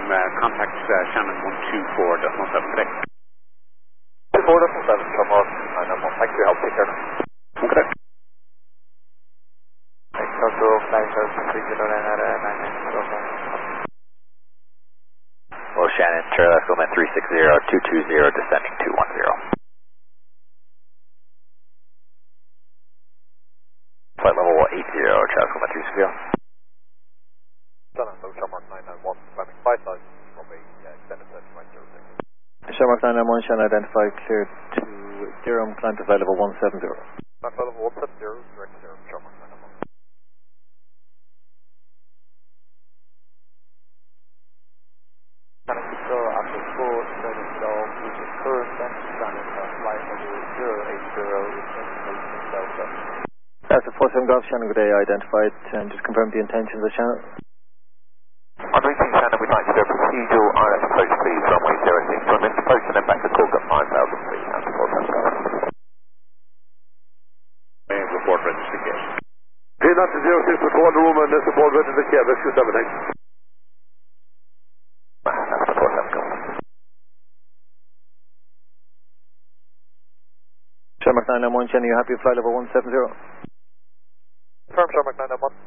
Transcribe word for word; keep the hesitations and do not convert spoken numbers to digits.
uh, contact uh, Shannon one two four point seven today. four point seven, Shamrock nine nine one. Thanks for your help, take care. Okay. Control flight service three zero nine nine nine zero one. Well, Shannon, Charlie Echo three six zero two two zero, descending two one zero. Flight level eight zero, Charlie Echo three six zero. San Antonio, Shamrock nine nine one, climbing five thousand from a uh, extended search flight service. Shamrock nine nine one, Shannon identified, cleared to Durham, climb to flight level one seven zero. Climb flight level one seven zero, direct Durham, Shamrock nine nine one. Shannon Control, after four seven Golf, which is current standing uh, flight level zero eight zero, destination Delta. That's the four seven Golf, Shannon, good day, identified, and just confirm the intentions of Shannon. On reaching Shannon, we'd like to do a procedural I R S approach, please, runway zero six, to an approach and then back to Cork at five thousand, please, and four seven Golf. And report registered case. P not to zero six with one room and this report registered case, rescue seven eight. That's the four seven Golf. Shamrock nine nine one, Shannon, you happy with flight level one seven zero? Confirm, Shamrock nine nine one.